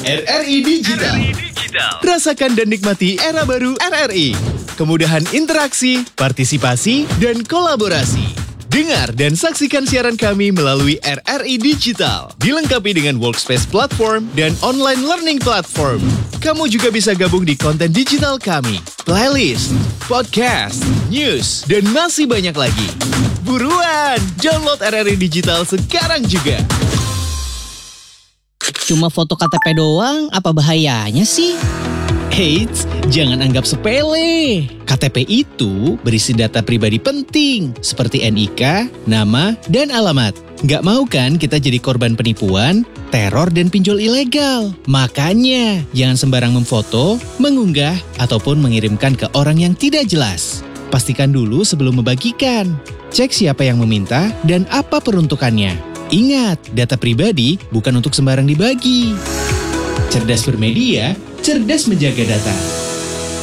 RRI Digital. Rasakan dan nikmati era baru RRI. Kemudahan interaksi, partisipasi, dan kolaborasi. Dengar dan saksikan siaran kami melalui RRI Digital. Dilengkapi dengan workspace platform dan online learning platform. Kamu juga bisa gabung di konten digital kami, playlist, podcast, news, dan masih banyak lagi. Buruan, download RRI Digital sekarang juga. Cuma foto KTP doang, apa bahayanya sih? Eits, jangan anggap sepele. KTP itu berisi data pribadi penting, seperti NIK, nama, dan alamat. Nggak mau kan kita jadi korban penipuan, teror, dan pinjol ilegal? Makanya, jangan sembarang memfoto, mengunggah, ataupun mengirimkan ke orang yang tidak jelas. Pastikan dulu sebelum membagikan. Cek siapa yang meminta dan apa peruntukannya. Ingat, data pribadi bukan untuk sembarang dibagi. Cerdas bermedia, cerdas menjaga data.